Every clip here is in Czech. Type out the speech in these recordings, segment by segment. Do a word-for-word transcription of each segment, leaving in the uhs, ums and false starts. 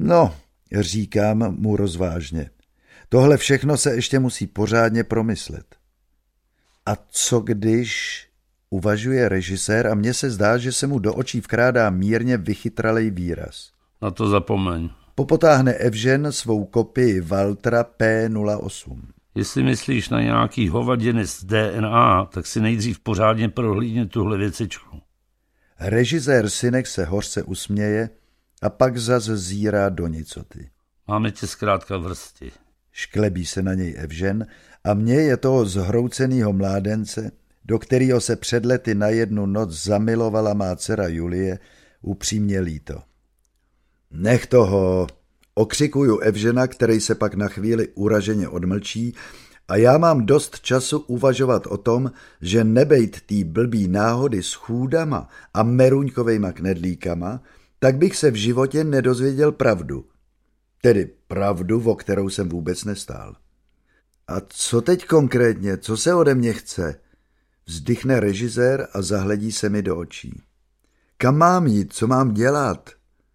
No, říkám mu rozvážně. Tohle všechno se ještě musí pořádně promyslet. A co když, uvažuje režisér a mně se zdá, že se mu do očí vkrádá mírně vychytralej výraz. Na to zapomeň. Popotáhne Evžen svou kopii Waltera P nula osm. Jestli myslíš na nějaký hovadiny z D N A, tak si nejdřív pořádně prohlídni tuhle věcičku. Režisér Sinek se hořce usměje a pak zas zírá do nicoty. Máme tě zkrátka vrsti. Šklebí se na něj Evžen a mně je toho zhroucenýho mládence, do kterého se před lety na jednu noc zamilovala má dcera Julie, upřímně líto. Nech toho, okřikuju Evžena, který se pak na chvíli uraženě odmlčí, a já mám dost času uvažovat o tom, že nebejt tý blbý náhody s chůdama a meruňkovejma knedlíkama, tak bych se v životě nedozvěděl pravdu. Tedy pravdu, o kterou jsem vůbec nestál. A co teď konkrétně, co se ode mě chce? Vzdychne režisér a zahledí se mi do očí. Kam mám jít, co mám dělat?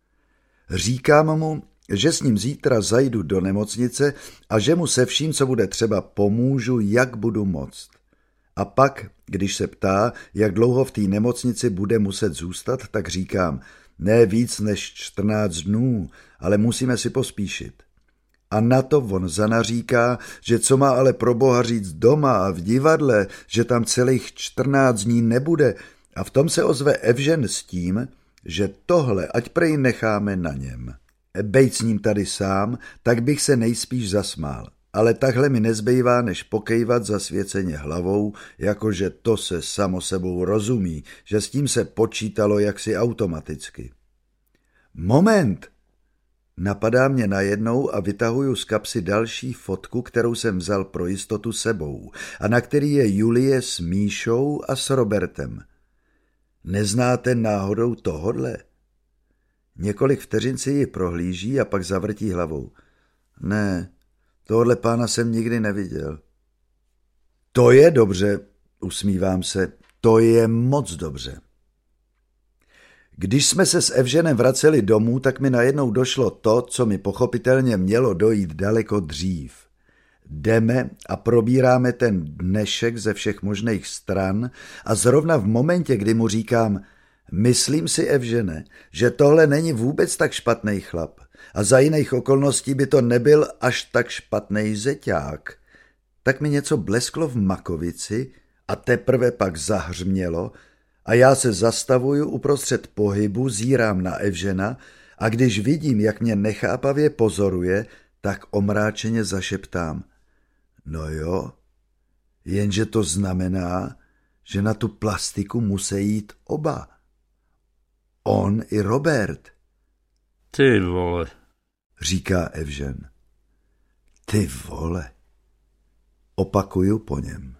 Říkám mu, že s ním zítra zajdu do nemocnice a že mu se vším, co bude třeba, pomůžu, jak budu moct. A pak, když se ptá, jak dlouho v té nemocnici bude muset zůstat, tak říkám, ne víc než čtrnáct dnů, ale musíme si pospíšit. A na to on zanaříká, že co má ale pro boha říct doma a v divadle, že tam celých čtrnáct dní nebude, a v tom se ozve Evžen s tím, že tohle ať prej necháme na něm. Bejt s ním tady sám, tak bych se nejspíš zasmál, ale takhle mi nezbývá, než pokejvat zasvěceně hlavou, jakože to se samo sebou rozumí, že s tím se počítalo jaksi automaticky. Moment! Napadá mě najednou a vytahuju z kapsy další fotku, kterou jsem vzal pro jistotu sebou a na který je Julie s Míšou a s Robertem. Neznáte náhodou tohodle? Několik vteřin si ji prohlíží a pak zavrtí hlavou. Ne, tohle pána jsem nikdy neviděl. To je dobře, usmívám se, to je moc dobře. Když jsme se s Evženem vraceli domů, tak mi najednou došlo to, co mi pochopitelně mělo dojít daleko dřív. Jdeme a probíráme ten dnešek ze všech možných stran a zrovna v momentě, kdy mu říkám, myslím si, Evžene, že tohle není vůbec tak špatný chlap a za jiných okolností by to nebyl až tak špatný zeťák, tak mi něco blesklo v makovici a teprve pak zahřmělo a já se zastavuju uprostřed pohybu, zírám na Evžena a když vidím, jak mě nechápavě pozoruje, tak omráčeně zašeptám. No jo, jenže to znamená, že na tu plastiku musí jít oba. On i Robert. Ty vole, říká Evžen. Ty vole. Opakuju po něm.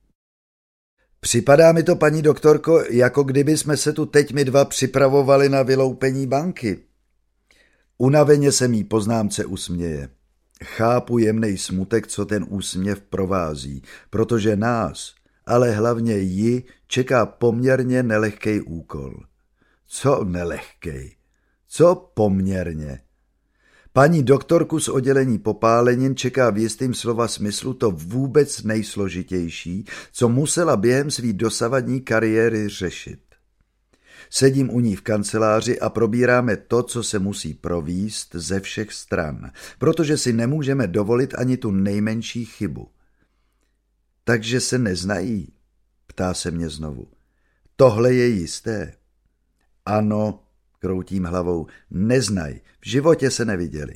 Připadá mi to, paní doktorko, jako kdyby jsme se tu teď my dva připravovali na vyloupení banky. Unaveně se mý poznámce usměje. Chápu jemnej smutek, co ten úsměv provází, protože nás, ale hlavně ji, čeká poměrně nelehkej úkol. Co nelehkej? Co poměrně? Paní doktorku z oddělení popálenin čeká v jistým slova smyslu to vůbec nejsložitější, co musela během svý dosavadní kariéry řešit. Sedím u ní v kanceláři a probíráme to, co se musí provést ze všech stran, protože si nemůžeme dovolit ani tu nejmenší chybu. Takže se neznají, ptá se mě znovu. Tohle je jisté. Ano, kroutím hlavou, neznaj, v životě se neviděli.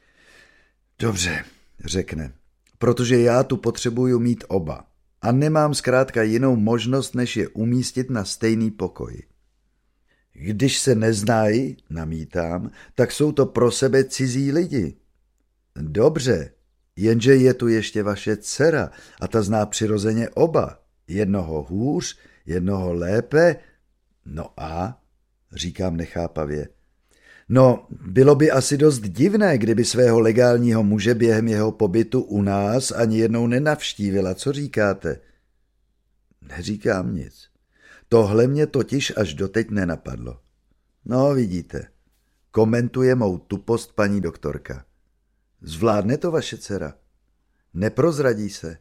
Dobře, řekne, protože já tu potřebuju mít oba a nemám zkrátka jinou možnost, než je umístit na stejný pokoj. Když se neznají, namítám, tak jsou to pro sebe cizí lidi. Dobře, jenže je tu ještě vaše dcera a ta zná přirozeně oba. Jednoho hůř, jednoho lépe. No a, říkám nechápavě. No, bylo by asi dost divné, kdyby svého legálního muže během jeho pobytu u nás ani jednou nenavštívila. Co říkáte? Neříkám nic. Tohle mě totiž až doteď nenapadlo. No, vidíte. komentuje mou tupost paní doktorka. Zvládne to vaše dcera? Neprozradí se?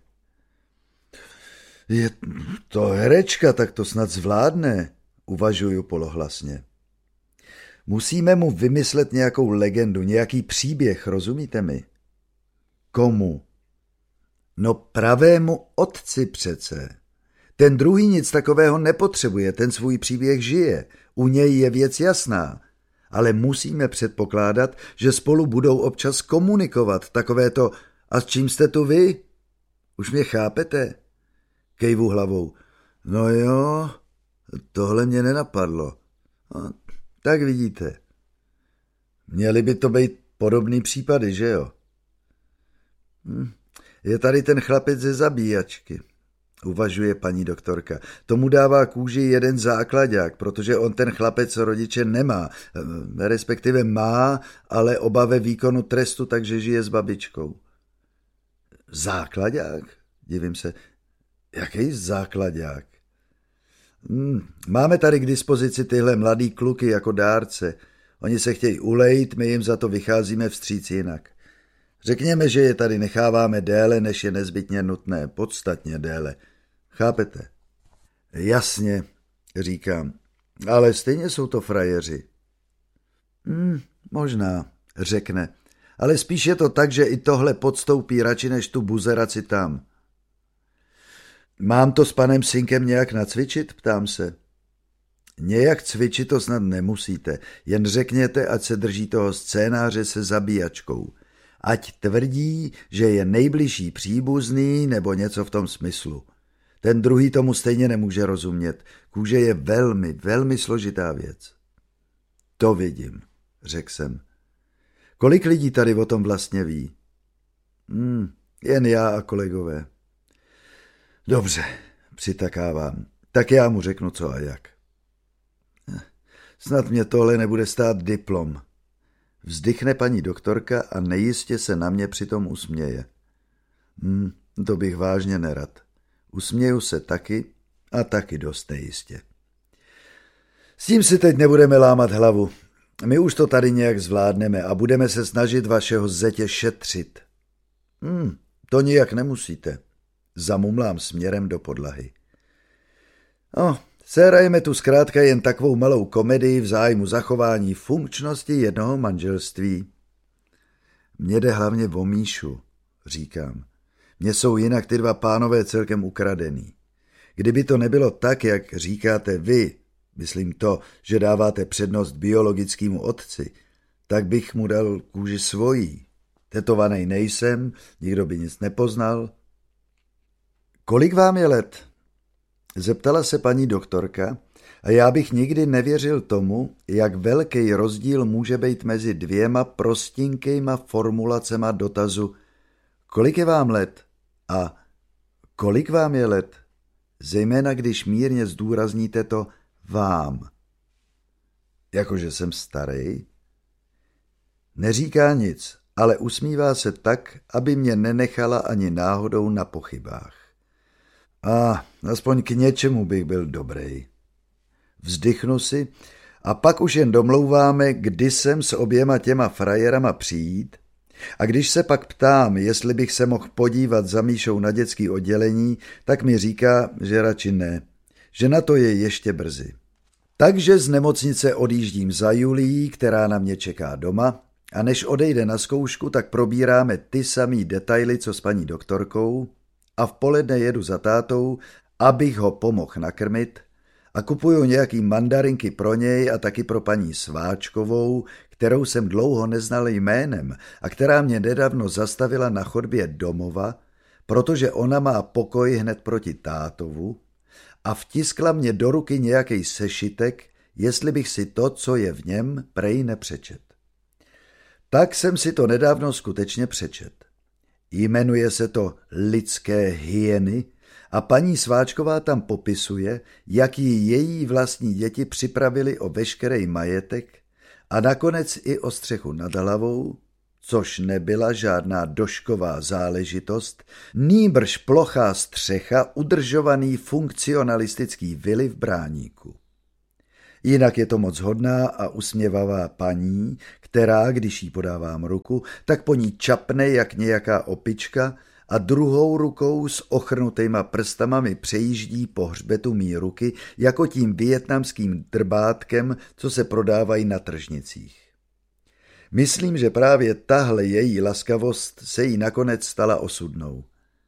Je to herečka, tak to snad zvládne, uvažuju polohlasně. Musíme mu vymyslet nějakou legendu, nějaký příběh, rozumíte mi? Komu? No pravému otci přece. Ten druhý nic takového nepotřebuje, ten svůj příběh žije. U něj je věc jasná. Ale musíme předpokládat, že spolu budou občas komunikovat. Takové to, a s čím jste tu vy? Už mě chápete? Kejvu hlavou. No jo, tohle mě nenapadlo. No, tak vidíte. Měly by to být podobný případy, že jo? Hm. Je tady ten chlapec ze zabíjačky, uvažuje paní doktorka. Tomu dává kůži jeden základák, protože on ten chlapec rodiče nemá, respektive má, ale oba ve výkonu trestu, takže žije s babičkou. Základák? Divím se. Jaký základák? Hmm, máme tady k dispozici tyhle mladý kluky jako dárce. Oni se chtějí ulejt, my jim za to vycházíme vstříc jinak. Řekněme, že je tady necháváme déle, než je nezbytně nutné, podstatně déle. Chápete? Jasně, říkám, ale stejně jsou to frajeři. Hmm, možná, řekne, ale spíš je to tak, že i tohle podstoupí radši než tu buzeraci tam. Mám to s panem synkem nějak nacvičit, ptám se. Nějak cvičit to snad nemusíte, jen řekněte, ať se drží toho scénáře se zabíjačkou. Ať tvrdí, že je nejbližší příbuzný nebo něco v tom smyslu. Ten druhý tomu stejně nemůže rozumět. Kůže je velmi, velmi složitá věc. To vidím, řekl jsem. Kolik lidí tady o tom vlastně ví? Hmm, jen já a kolegové. Dobře, přitakávám. Tak já mu řeknu co a jak. Snad mě tohle nebude stát diplom. Vzdychne paní doktorka a nejistě se na mě přitom usměje. Hmm, to bych vážně nerad. Usměju se taky a taky dost nejistě. S tím si teď nebudeme lámat hlavu. My už to tady nějak zvládneme a budeme se snažit vašeho zetě šetřit. Hmm, to nijak nemusíte. Zamumlám směrem do podlahy. No, sehrajeme tu zkrátka jen takovou malou komedii v zájmu zachování funkčnosti jednoho manželství. Mně jde hlavně o Míšu, říkám. Mně jsou jinak ty dva pánové celkem ukradený. Kdyby to nebylo tak, jak říkáte vy, myslím to, že dáváte přednost biologickému otci, tak bych mu dal kůži svojí. Tetovanej nejsem, nikdo by nic nepoznal. Kolik vám je let? Zeptala se paní doktorka a já bych nikdy nevěřil tomu, jak velký rozdíl může být mezi dvěma prostinkýma formulacema dotazu kolik je vám let a kolik vám je let, zejména když mírně zdůrazníte to vám. Jakože jsem starý? Neříká nic, ale usmívá se tak, aby mě nenechala ani náhodou na pochybách. A aspoň k něčemu bych byl dobrý. Vzdychnu si a pak už jen domlouváme, kdy jsem s oběma těma frajerama přijít a když se pak ptám, jestli bych se mohl podívat za Míšou na dětský oddělení, tak mi říká, že radši ne, že na to je ještě brzy. Takže z nemocnice odjíždím za Julií, která na mě čeká doma, a než odejde na zkoušku, tak probíráme ty samý detaily, co s paní doktorkou, a v poledne jedu za tátou, abych ho pomohl nakrmit, a kupuju nějaký mandarinky pro něj a taky pro paní Sváčkovou, kterou jsem dlouho neznal jménem a která mě nedávno zastavila na chodbě domova, protože ona má pokoj hned proti tátovu, a vtiskla mě do ruky nějaký sešitek, jestli bych si to, co je v něm, prej nepřečet. Tak jsem si to nedávno skutečně přečet. Jmenuje se to Lidské hyeny a paní Sváčková tam popisuje, jak jí její vlastní děti připravili o veškerý majetek a nakonec i o střechu nad hlavou, což nebyla žádná došková záležitost, nýbrž plochá střecha udržovaný funkcionalistický vily v Bráníku. Jinak je to moc hodná a usměvavá paní, která, když jí podávám ruku, tak po ní čapne jak nějaká opička a druhou rukou s ochrnutýma prstama mi přejíždí po hřbetu mý ruky jako tím vietnamským drbátkem, co se prodávají na tržnicích. Myslím, že právě tahle její laskavost se jí nakonec stala osudnou.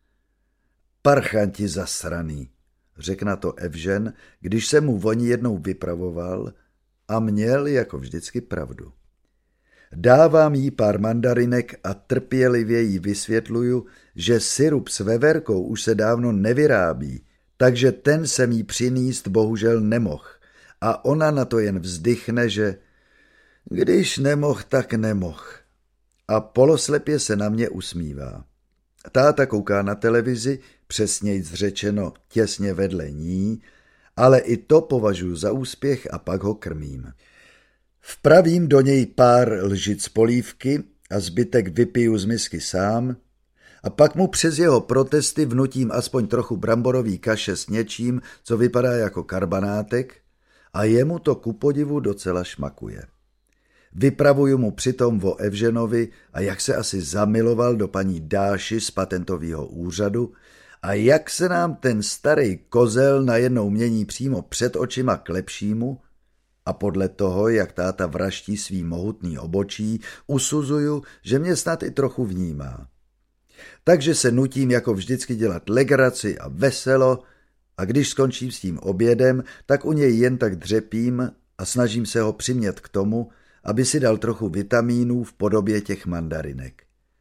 Parchanti zasraný, řekl na to Evžen, když se mu oni jednou vypravoval a měl jako vždycky pravdu. Dávám jí pár mandarinek a trpělivě jí vysvětluju, že syrup s veverkou už se dávno nevyrábí, takže ten jsem jí přinést bohužel nemohl. A ona na to jen vzdychne, že když nemoh, tak nemoh. A poloslepě se na mě usmívá. Táta kouká na televizi, přesnějc řečeno těsně vedle ní, ale i to považuji za úspěch a pak ho krmím. Vpravím do něj pár lžic polívky a zbytek vypiju z misky sám a pak mu přes jeho protesty vnutím aspoň trochu bramborový kaše s něčím, co vypadá jako karbanátek a jemu to ku podivu docela šmakuje. Vypravuju mu přitom o Evženovi a jak se asi zamiloval do paní Dáši z patentového úřadu a jak se nám ten starý kozel najednou mění přímo před očima k lepšímu a podle toho, jak táta vraští svý mohutný obočí, usuzuju, že mě snad i trochu vnímá. Takže se nutím jako vždycky dělat legraci a veselo a když skončím s tím obědem, tak u něj jen tak dřepím a snažím se ho přimět k tomu, aby si dal trochu vitamínů v podobě těch mandarinek.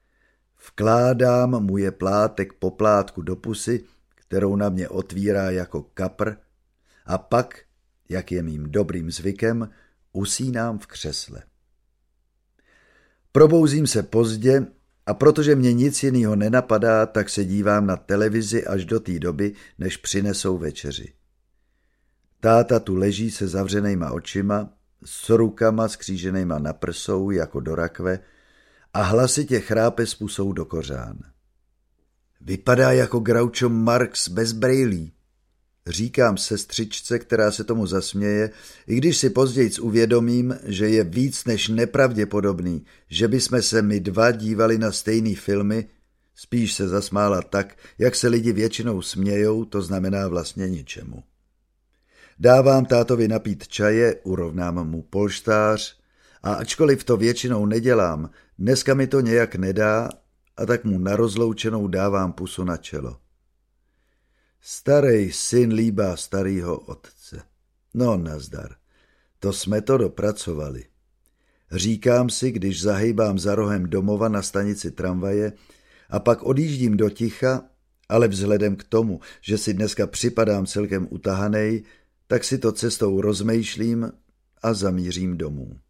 Vkládám mu je plátek po plátku do pusy, kterou na mě otvírá jako kapr, a pak, jak je mým dobrým zvykem, usínám v křesle. Probouzím se pozdě a protože mě nic jiného nenapadá, tak se dívám na televizi až do té doby, než přinesou večeři. Táta tu leží se zavřenýma očima, s rukama skříženýma na prsou jako do rakve a hlasitě chrápe s pusou do kořán. Vypadá jako Groucho Marx bez brejlí, říkám sestřičce, která se tomu zasměje, i když si pozdějc uvědomím, že je víc než nepravděpodobný, že bychom se my dva dívali na stejný filmy, spíš se zasmála tak, jak se lidi většinou smějou, to znamená vlastně ničemu. Dávám tátovi napít čaje, urovnám mu polštář a ačkoliv to většinou nedělám, dneska mi to nějak nedá a tak mu na rozloučenou dávám pusu na čelo. Starej syn líbá starýho otce. No nazdar, to jsme to dopracovali. Říkám si, když zahejbám za rohem domova na stanici tramvaje a pak odjíždím do ticha, ale vzhledem k tomu, že si dneska připadám celkem utahanej, tak si to cestou rozmýšlím a zamířím domů.